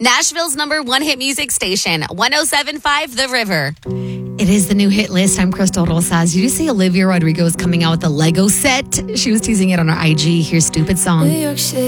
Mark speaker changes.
Speaker 1: Nashville's #1 hit music station, 107.5 The River.
Speaker 2: It is the new hit list. I'm Crystal Rosas. Did you see Olivia Rodrigo is coming out with a Lego set? She was teasing it on her IG. Here's Stupid Song.